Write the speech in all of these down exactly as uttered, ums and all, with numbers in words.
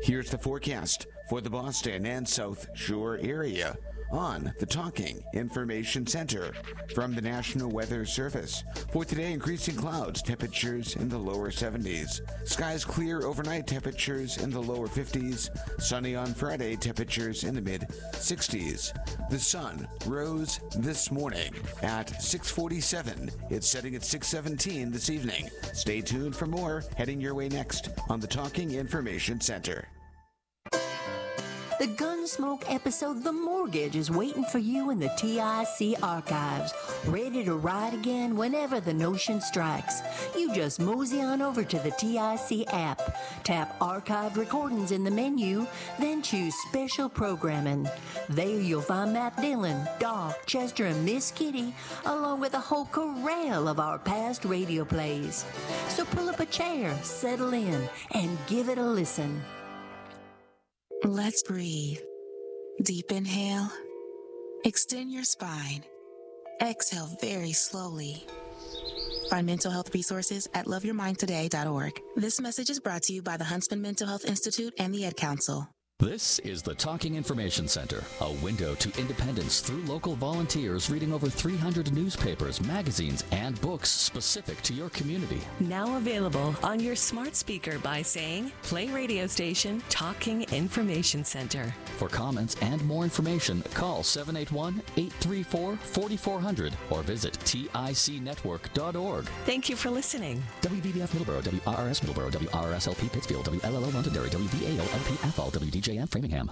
Here's the forecast for the Boston and South Shore area on the Talking Information Center from the National Weather Service. For today, increasing clouds, temperatures in the lower seventies. Skies clear overnight, temperatures in the lower fifties. Sunny on Friday, temperatures in the mid sixties. The sun rose this morning at six forty-seven. It's setting at six seventeen this evening. Stay tuned for more heading your way next on the Talking Information Center. The Gunsmoke episode The Mortgage is waiting for you in the T I C archives, ready to ride again whenever the notion strikes. You just mosey on over to the T I C app, tap Archived Recordings in the menu, then choose Special Programming. There you'll find Matt Dillon, Doc, Chester, and Miss Kitty, along with a whole corral of our past radio plays. So pull up a chair, settle in, and give it a listen. Let's breathe. Deep inhale. Extend your spine. Exhale very slowly. Find mental health resources at love your mind today dot org. This message is brought to you by the Huntsman Mental Health Institute and the Ed Council. This is the Talking Information Center, a window to independence through local volunteers reading over three hundred newspapers, magazines, and books specific to your community. Now available on your smart speaker by saying, play radio station Talking Information Center. For comments and more information, call seven eight one, eight three four, four four zero zero or visit tic network dot org. Thank you for listening. W V B F Middleborough, W R R S Middleborough, W R R S L P Pittsfield, W L L O Londonderry, W V A O L P Athol, W D J M Framingham.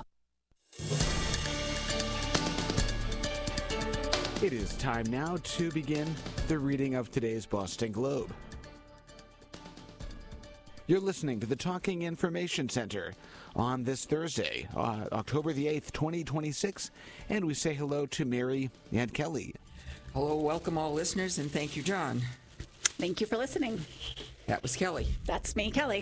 It is time now to begin the reading of today's Boston Globe. You're listening to the Talking Information Center on this Thursday, uh, October the eighth, twenty twenty-six, and we say hello to Mary and Kelly. Hello, welcome all listeners, and thank you, John. Thank you for listening. That was Kelly. That's me, Kelly.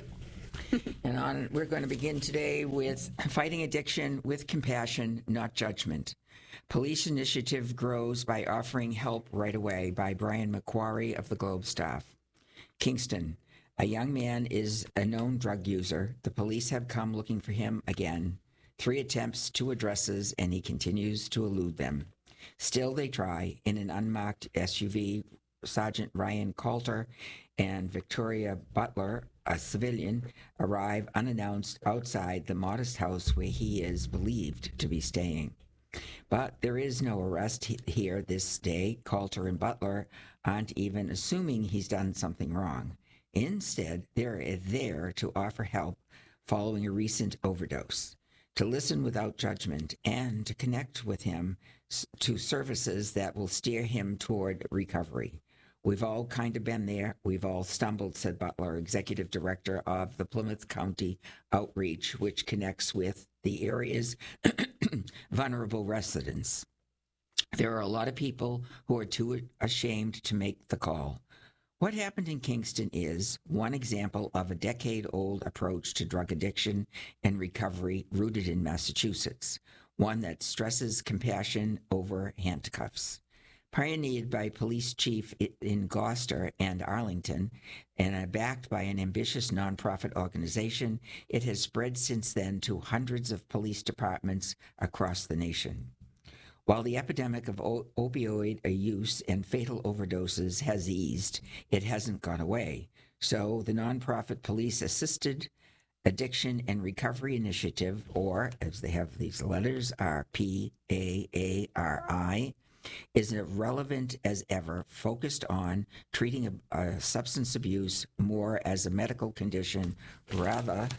And on, we're going to begin today with fighting addiction with compassion, not judgment. Police initiative grows by offering help right away by Brian McQuarrie of the Globe staff. Kingston, a young man is a known drug user. The police have come looking for him again. Three attempts, two addresses, and he continues to elude them. Still they try. In an unmarked S U V, Sergeant Ryan Coulter and Victoria Butler, a civilian, arrive unannounced outside the modest house where he is believed to be staying. But there is no arrest he- here this day. Coulter and Butler aren't even assuming he's done something wrong. Instead, they're there to offer help following a recent overdose, to listen without judgment, and to connect with him to services that will steer him toward recovery. We've all kind of been there. We've all stumbled, said Butler, executive director of the Plymouth County Outreach, which connects with the area's vulnerable residents. There are a lot of people who are too ashamed to make the call. What happened in Kingston is one example of a decade-old approach to drug addiction and recovery rooted in Massachusetts, one that stresses compassion over handcuffs. Pioneered by police chief in Gloucester and Arlington, and backed by an ambitious nonprofit organization, it has spread since then to hundreds of police departments across the nation. While the epidemic of o- opioid use and fatal overdoses has eased, it hasn't gone away. So the nonprofit Police Assisted Addiction and Recovery Initiative, or as they have these letters, R P A A R I, is relevant as ever, focused on treating a, a substance abuse more as a medical condition rather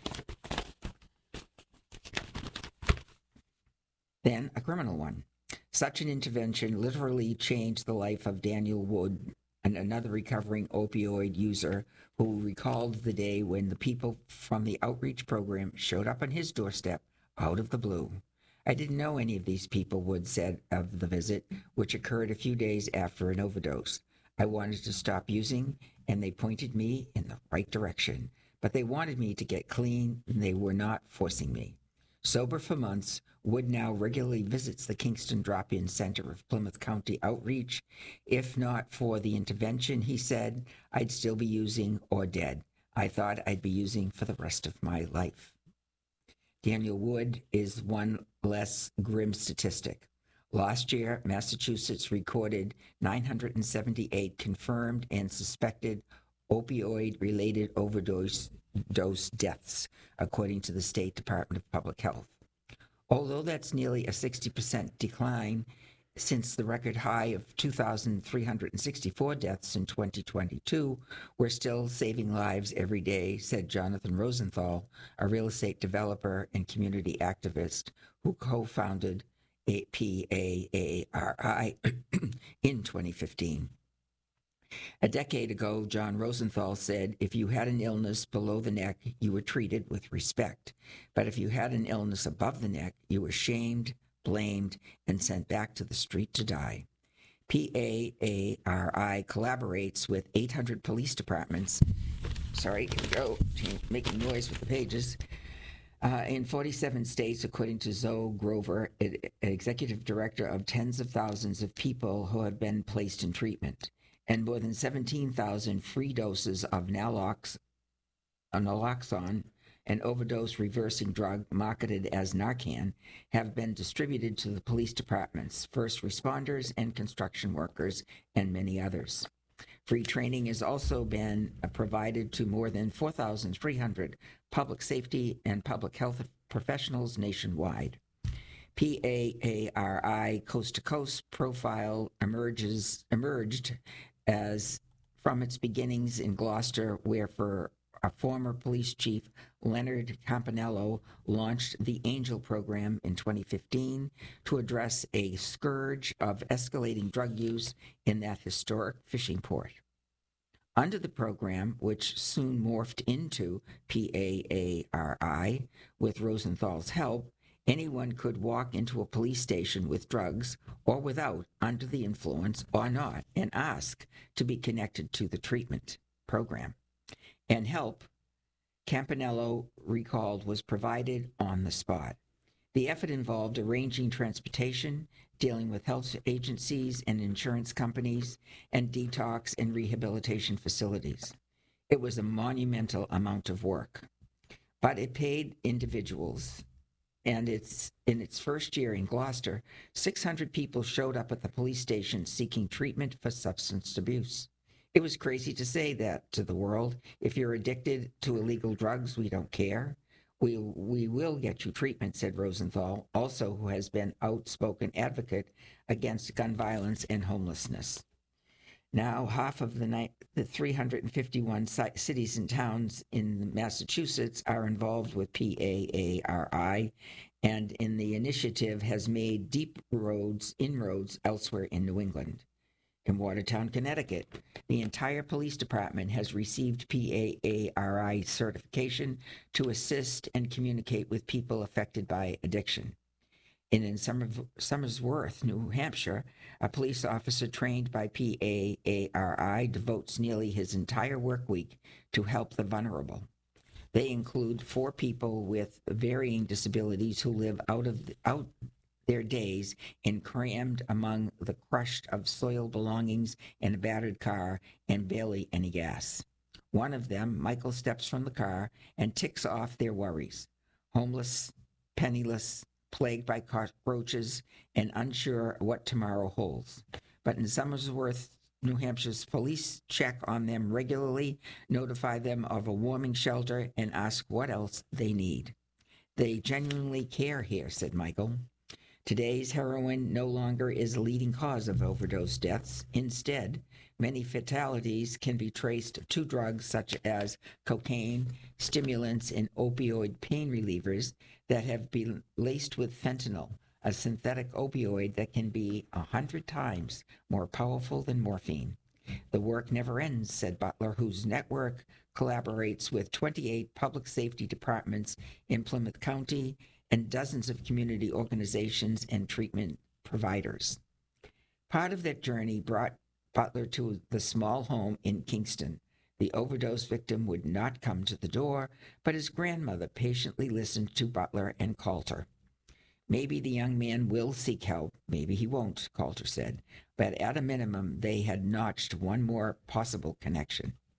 than a criminal one. Such an intervention literally changed the life of Daniel Wood, and another recovering opioid user who recalled the day when the people from the outreach program showed up on his doorstep out of the blue. I didn't know any of these people, Wood said of the visit, which occurred a few days after an overdose. I wanted to stop using, and they pointed me in the right direction. But they wanted me to get clean, and they were not forcing me. Sober for months, Wood now regularly visits the Kingston Drop-In Center of Plymouth County Outreach. If not for the intervention, he said, I'd still be using or dead. I thought I'd be using for the rest of my life. Daniel Wood is one less grim statistic. Last year, Massachusetts recorded nine hundred seventy-eight confirmed and suspected opioid-related overdose dose deaths, according to the State Department of Public Health. Although that's nearly a sixty percent decline since the record high of two thousand three hundred sixty-four deaths in twenty twenty-two, we're still saving lives every day, said Jonathan Rosenthal, a real estate developer and community activist who co-founded P A A R I in twenty fifteen. A decade ago, John Rosenthal said, if you had an illness below the neck, you were treated with respect. But if you had an illness above the neck, you were shamed, blamed, and sent back to the street to die. P A A R I collaborates with eight hundred police departments. Sorry, here we go. Making noise with the pages. Uh, in forty-seven states, according to Zoe Grover, an executive director of tens of thousands of people who have been placed in treatment, and more than seventeen thousand free doses of Nalox, naloxone, an overdose-reversing drug marketed as Narcan, have been distributed to the police departments, first responders, and construction workers, and many others. Free training has also been provided to more than four thousand three hundred public safety and public health professionals nationwide. P A A R I Coast to Coast profile emerges emerged as from its beginnings in Gloucester, where for a former police chief, Leonard Campanello, launched the Angel program in twenty fifteen to address a scourge of escalating drug use in that historic fishing port. Under the program, which soon morphed into P A A R I with Rosenthal's help, anyone could walk into a police station with drugs or without, under the influence or not, and ask to be connected to the treatment program. And help, Campanello recalled, was provided on the spot. The effort involved arranging transportation, dealing with health agencies and insurance companies, and detox and rehabilitation facilities. It was a monumental amount of work, but it paid individuals. And it's in its first year in Gloucester, six hundred people showed up at the police station seeking treatment for substance abuse. It was crazy to say that to the world. If you're addicted to illegal drugs, we don't care. We, we will get you treatment, said Rosenthal, also who has been outspoken advocate against gun violence and homelessness. Now, half of the, ni- the three hundred fifty-one cities and towns in Massachusetts are involved with P A A R I, and in the initiative has made deep roads, inroads elsewhere in New England. In Watertown, Connecticut, the entire police department has received P A A R I certification to assist and communicate with people affected by addiction. And in Somersworth, New Hampshire, a police officer trained by P A A R I devotes nearly his entire work week to help the vulnerable. They include four people with varying disabilities who live out of the, out their days and crammed among the crushed of soiled belongings in a battered car and barely any gas. One of them, Michael, steps from the car and ticks off their worries. Homeless, penniless, plagued by cockroaches, and unsure what tomorrow holds. But in Somersworth, New Hampshire's police check on them regularly, notify them of a warming shelter, and ask what else they need. They genuinely care here, said Michael. Today's heroin no longer is a leading cause of overdose deaths. Instead, many fatalities can be traced to drugs such as cocaine, stimulants, and opioid pain relievers that have been laced with fentanyl, a synthetic opioid that can be a hundred times more powerful than morphine. The work never ends, said Butler, whose network collaborates with twenty-eight public safety departments in Plymouth County and dozens of community organizations and treatment providers. Part of that journey brought Butler to the small home in Kingston. The overdose victim would not come to the door, but his grandmother patiently listened to Butler and Coulter. Maybe the young man will seek help, maybe he won't, Coulter said, but at a minimum, they had notched one more possible connection.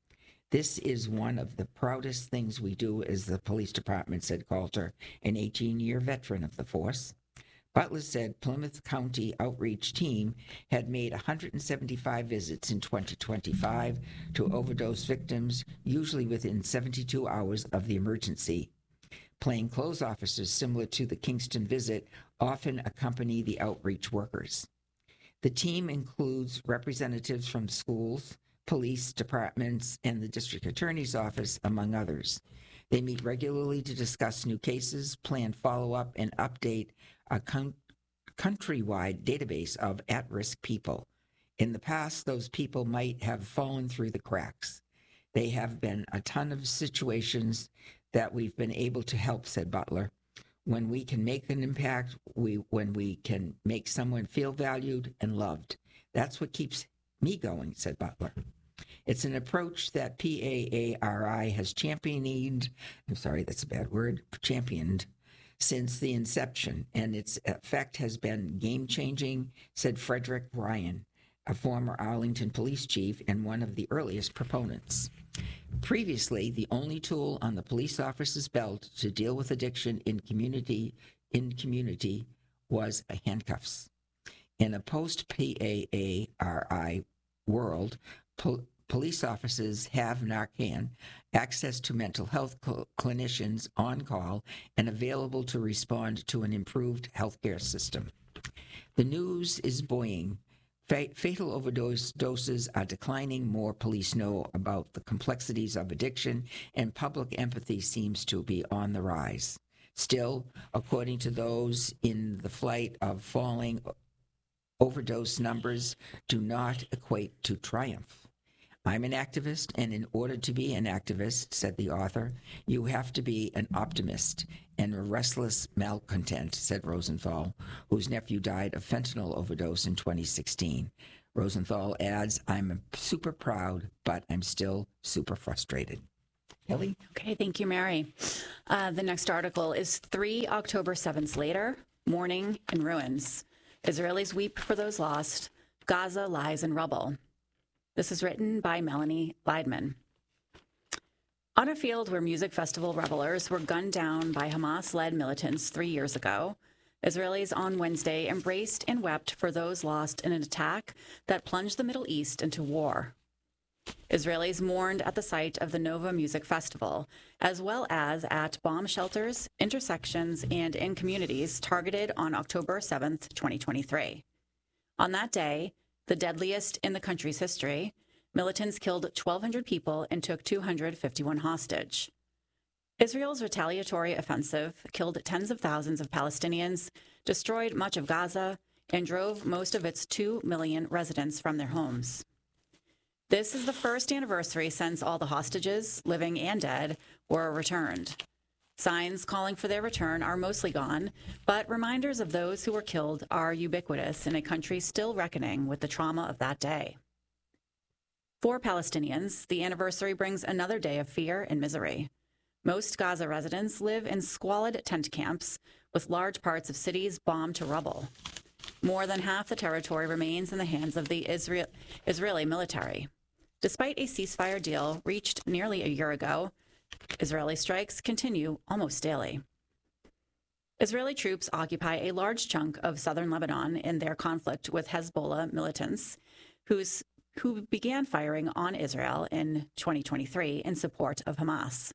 This is one of the proudest things we do as the police department, said Coulter, an eighteen-year veteran of the force. Butler said Plymouth County Outreach Team had made one hundred seventy-five visits in twenty twenty-five to overdose victims, usually within seventy-two hours of the emergency. Plainclothes officers similar to the Kingston visit often accompany the outreach workers. The team includes representatives from schools, police departments, and the district attorney's office, among others. They meet regularly to discuss new cases, plan follow-up, and update a con- countrywide database of at-risk people. In the past, those people might have fallen through the cracks. They have been a ton of situations that we've been able to help, said Butler. When we can make an impact, we when we can make someone feel valued and loved. That's what keeps me going, said Butler. It's an approach that P A A R I has championed, I'm sorry, that's a bad word, championed since the inception, and its effect has been game-changing, said Frederick Ryan, a former Arlington police chief and one of the earliest proponents. Previously, the only tool on the police officer's belt to deal with addiction in community in community was handcuffs. In a post-P A A R I world, po- police officers have Narcan, access to mental health cl- clinicians on call, and available to respond to an improved healthcare system. The news is buoying. Fa- fatal overdose doses are declining. More police know about the complexities of addiction, and public empathy seems to be on the rise. Still, according to those in the flight of falling, overdose numbers do not equate to triumph. I'm an activist, and in order to be an activist, said the author, you have to be an optimist and a restless malcontent, said Rosenthal, whose nephew died of fentanyl overdose in twenty sixteen. Rosenthal adds, I'm super proud, but I'm still super frustrated. Kelly? Okay, thank you, Mary. Uh, the next article is three October sevenths later, mourning in ruins. Israelis weep for those lost. Gaza lies in rubble. This is written by Melanie Leidman. On a field where music festival revelers were gunned down by Hamas-led militants three years ago, Israelis on Wednesday embraced and wept for those lost in an attack that plunged the Middle East into war. Israelis mourned at the site of the Nova Music Festival, as well as at bomb shelters, intersections, and in communities targeted on October seventh, twenty twenty-three. On that day, the deadliest in the country's history, militants killed twelve hundred people and took two hundred fifty-one hostage. Israel's retaliatory offensive killed tens of thousands of Palestinians, destroyed much of Gaza, and drove most of its two million residents from their homes. This is the first anniversary since all the hostages, living and dead, were returned. Signs calling for their return are mostly gone, but reminders of those who were killed are ubiquitous in a country still reckoning with the trauma of that day. For Palestinians, the anniversary brings another day of fear and misery. Most Gaza residents live in squalid tent camps, with large parts of cities bombed to rubble. More than half the territory remains in the hands of the Israel- Israeli military. Despite a ceasefire deal reached nearly a year ago, Israeli strikes continue almost daily. Israeli troops occupy a large chunk of southern Lebanon in their conflict with Hezbollah militants, who's, who began firing on Israel in twenty twenty-three in support of Hamas.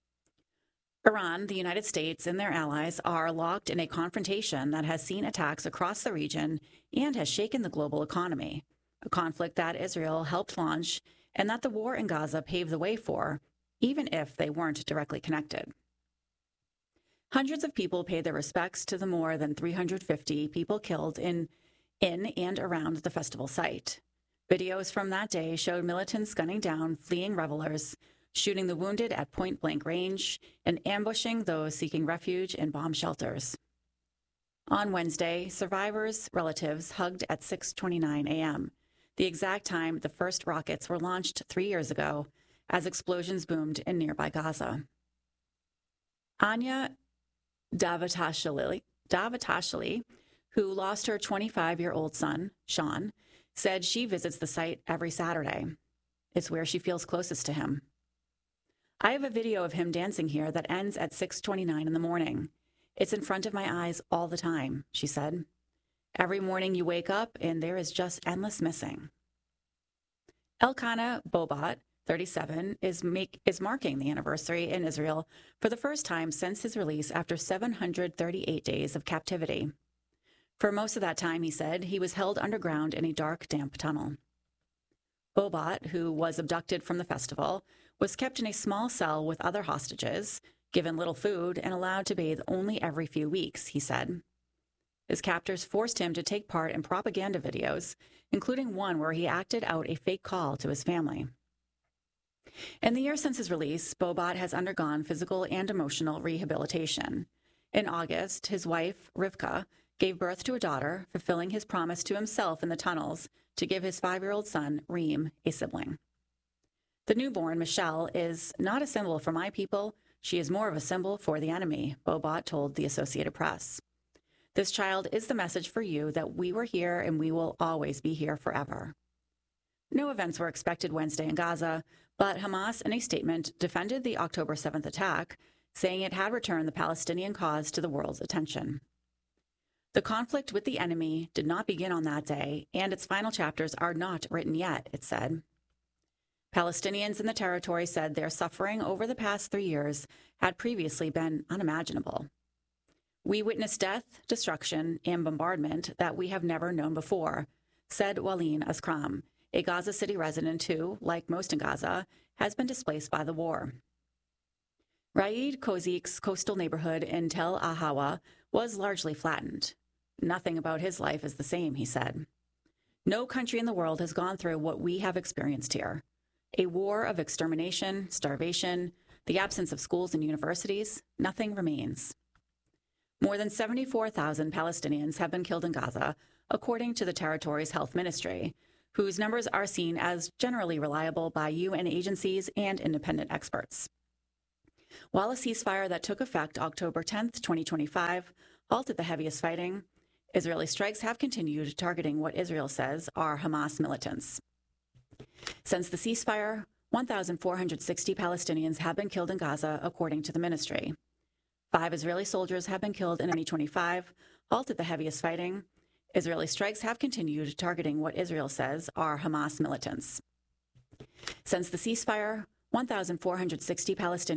Iran, the United States, and their allies are locked in a confrontation that has seen attacks across the region and has shaken the global economy, a conflict that Israel helped launch and that the war in Gaza paved the way for, even if they weren't directly connected. Hundreds of people paid their respects to the more than three hundred fifty people killed in, in and around the festival site. Videos from that day showed militants gunning down fleeing revelers, shooting the wounded at point-blank range, and ambushing those seeking refuge in bomb shelters. On Wednesday, survivors' relatives hugged at six twenty-nine a.m., the exact time the first rockets were launched three years ago, as explosions boomed in nearby Gaza. Anya Davatashvili, Davatashvili, who lost her twenty-five-year-old son, Sean, said she visits the site every Saturday. It's where she feels closest to him. I have a video of him dancing here that ends at six twenty-nine in the morning. It's in front of my eyes all the time, she said. Every morning you wake up and there is just endless missing. Elkanah Bobat, thirty-seven, is, make, is marking the anniversary in Israel for the first time since his release after seven hundred thirty-eight days of captivity. For most of that time, he said, he was held underground in a dark, damp tunnel. Bobat, who was abducted from the festival, was kept in a small cell with other hostages, given little food, and allowed to bathe only every few weeks, he said. His captors forced him to take part in propaganda videos, including one where he acted out a fake call to his family. In the year since his release, Bobat has undergone physical and emotional rehabilitation. In August, his wife, Rivka, gave birth to a daughter, fulfilling his promise to himself in the tunnels to give his five-year-old son, Reem, a sibling. The newborn, Michelle, is not a symbol for my people. She is more of a symbol for the enemy, Bobat told the Associated Press. This child is the message for you that we were here and we will always be here forever. No events were expected Wednesday in Gaza, but Hamas, in a statement, defended the October seventh attack, saying it had returned the Palestinian cause to the world's attention. The conflict with the enemy did not begin on that day, and its final chapters are not written yet, it said. Palestinians in the territory said their suffering over the past three years had previously been unimaginable. We witnessed death, destruction, and bombardment that we have never known before, said Walin Askram, a Gaza City resident who, like most in Gaza, has been displaced by the war. Raed Kozik's coastal neighborhood in Tel Ahawa was largely flattened. Nothing about his life is the same, he said. No country in the world has gone through what we have experienced here. A war of extermination, starvation, the absence of schools and universities, nothing remains. More than seventy-four thousand Palestinians have been killed in Gaza, according to the territory's health ministry, whose numbers are seen as generally reliable by U N agencies and independent experts. While a ceasefire that took effect October tenth, twenty twenty-five, halted the heaviest fighting, Israeli strikes have continued targeting what Israel says are Hamas militants. Since the ceasefire, one thousand four hundred sixty Palestinians have been killed in Gaza, according to the ministry. Five Israeli soldiers have been killed in twenty twenty-five, halted the heaviest fighting. Israeli strikes have continued targeting what Israel says are Hamas militants. Since the ceasefire, one thousand four hundred sixty Palestinians